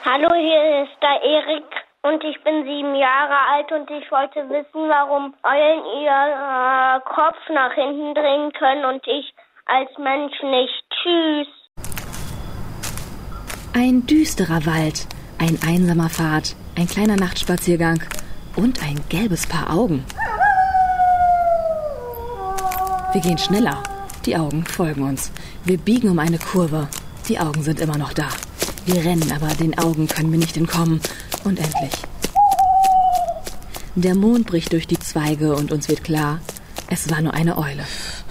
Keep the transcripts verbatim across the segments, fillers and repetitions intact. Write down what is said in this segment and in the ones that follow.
Hallo, hier ist der Erik und ich bin sieben Jahre alt und ich wollte wissen, warum Eulen ihren äh, Kopf nach hinten drehen können und ich als Mensch nicht. Tschüss. Ein düsterer Wald, ein einsamer Pfad, ein kleiner Nachtspaziergang und ein gelbes Paar Augen. Wir gehen schneller. Die Augen folgen uns. Wir biegen um eine Kurve. Die Augen sind immer noch da. Wir rennen, aber den Augen können wir nicht entkommen. Und endlich. Der Mond bricht durch die Zweige und uns wird klar, es war nur eine Eule.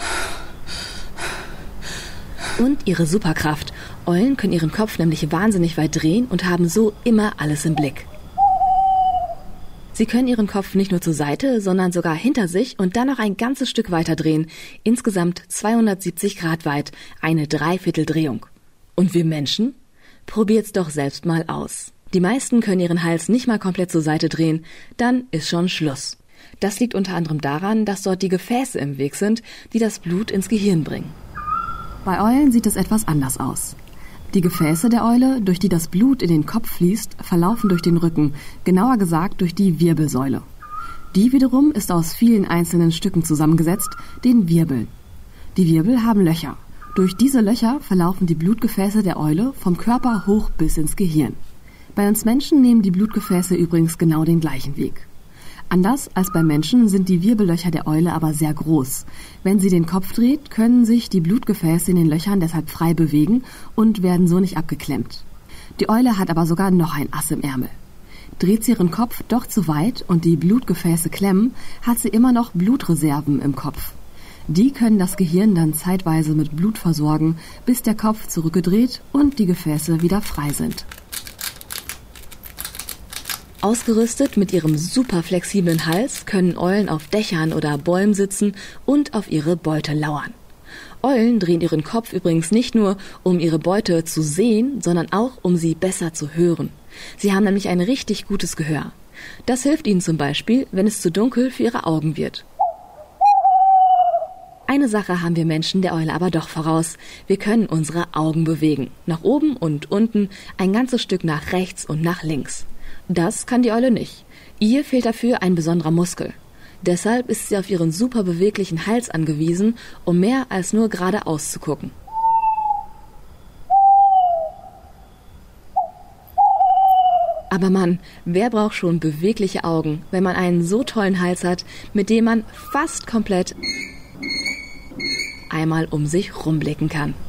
Und ihre Superkraft. Eulen können ihren Kopf nämlich wahnsinnig weit drehen und haben so immer alles im Blick. Sie können ihren Kopf nicht nur zur Seite, sondern sogar hinter sich und dann noch ein ganzes Stück weiter drehen. Insgesamt zweihundertsiebzig Grad weit, eine Dreivierteldrehung. Und wir Menschen? Probiert's doch selbst mal aus. Die meisten können ihren Hals nicht mal komplett zur Seite drehen, dann ist schon Schluss. Das liegt unter anderem daran, dass dort die Gefäße im Weg sind, die das Blut ins Gehirn bringen. Bei Eulen sieht es etwas anders aus. Die Gefäße der Eule, durch die das Blut in den Kopf fließt, verlaufen durch den Rücken, genauer gesagt durch die Wirbelsäule. Die wiederum ist aus vielen einzelnen Stücken zusammengesetzt, den Wirbeln. Die Wirbel haben Löcher. Durch diese Löcher verlaufen die Blutgefäße der Eule vom Körper hoch bis ins Gehirn. Bei uns Menschen nehmen die Blutgefäße übrigens genau den gleichen Weg. Anders als bei Menschen sind die Wirbellöcher der Eule aber sehr groß. Wenn sie den Kopf dreht, können sich die Blutgefäße in den Löchern deshalb frei bewegen und werden so nicht abgeklemmt. Die Eule hat aber sogar noch ein Ass im Ärmel. Dreht sie ihren Kopf doch zu weit und die Blutgefäße klemmen, hat sie immer noch Blutreserven im Kopf. Die können das Gehirn dann zeitweise mit Blut versorgen, bis der Kopf zurückgedreht und die Gefäße wieder frei sind. Ausgerüstet mit ihrem super flexiblen Hals können Eulen auf Dächern oder Bäumen sitzen und auf ihre Beute lauern. Eulen drehen ihren Kopf übrigens nicht nur, um ihre Beute zu sehen, sondern auch, um sie besser zu hören. Sie haben nämlich ein richtig gutes Gehör. Das hilft ihnen zum Beispiel, wenn es zu dunkel für ihre Augen wird. Eine Sache haben wir Menschen der Eule aber doch voraus. Wir können unsere Augen bewegen. Nach oben und unten, ein ganzes Stück nach rechts und nach links. Das kann die Eule nicht. Ihr fehlt dafür ein besonderer Muskel. Deshalb ist sie auf ihren super beweglichen Hals angewiesen, um mehr als nur geradeaus zu gucken. Aber Mann, wer braucht schon bewegliche Augen, wenn man einen so tollen Hals hat, mit dem man fast komplett einmal um sich rumblicken kann?